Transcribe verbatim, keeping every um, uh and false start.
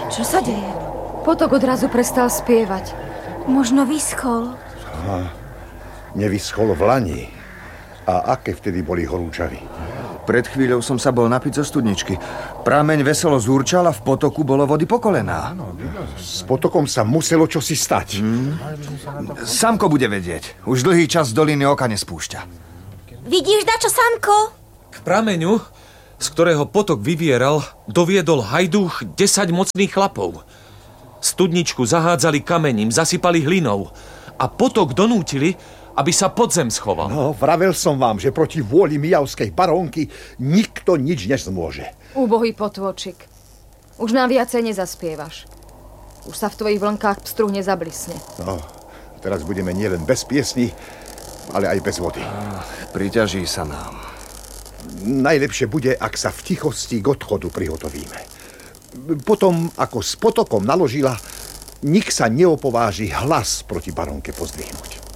Čo sa deje? Potok odrazu prestal spievať. Možno vyschol. Aha, nevyschol v lani. A aké vtedy boli horúčavy? Pred chvíľou som sa bol napiť zo studničky. Prameň veselo zúrčal a v potoku bolo vody po kolená. S potokom sa muselo čosi stať. Hmm. Samko bude vedieť. Už dlhý čas z doliny oka nespúšťa. Vidíš, dačo, Samko? K prameňu, z ktorého potok vyvieral, doviedol hajdúch desať mocných chlapov. Studničku zahádzali kamením, zasypali hlinou a potok donútili, aby sa pod zem schoval. No, vravel som vám, že proti vôli mijavskej barónky nikto nič nezmôže. Úbohý potôčik. Už nám viacej nezaspievaš. Už sa v tvojich vlnkách pstruh nezablisne. No, teraz budeme nielen bez piesní, ale aj bez vody. Priťaží sa nám. Najlepšie bude, ak sa v tichosti k odchodu prihotovíme. Potom, ako s potokom naložila, nik sa neopováži hlas proti barónke pozdvihnúť.